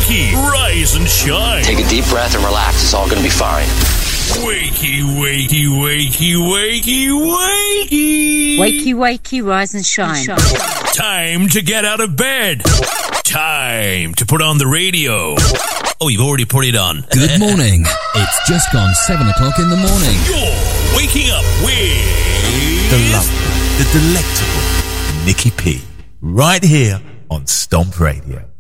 wakey, rise and shine. Take a deep breath and relax. It's all going to be fine. Wakey, wakey, wakey, wakey, wakey. Wakey, wakey, rise and shine. Time to get out of bed. Time to put on the radio. Oh, you've already put it on. Good morning. It's just gone 7 o'clock in the morning. You're waking up with the lovely, the delectable Nikki P. Right here on Stomp Radio.